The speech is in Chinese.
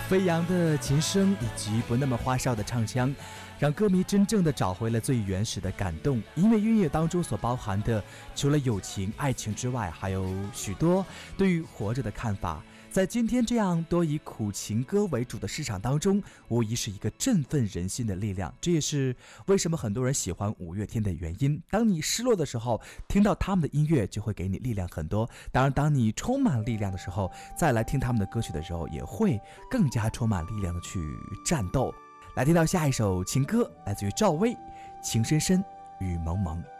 飞扬的琴声以及不那么花哨的唱腔，让歌迷真正的找回了最原始的感动。因为音乐当中所包含的，除了友情、爱情之外，还有许多对于活着的看法。在今天这样多以苦情歌为主的市场当中，无疑是一个振奋人心的力量。这也是为什么很多人喜欢五月天的原因。当你失落的时候，听到他们的音乐就会给你力量很多。当然，当你充满力量的时候，再来听他们的歌曲的时候，也会更加充满力量的去战斗。来听到下一首情歌，来自于赵薇，情深深雨蒙蒙。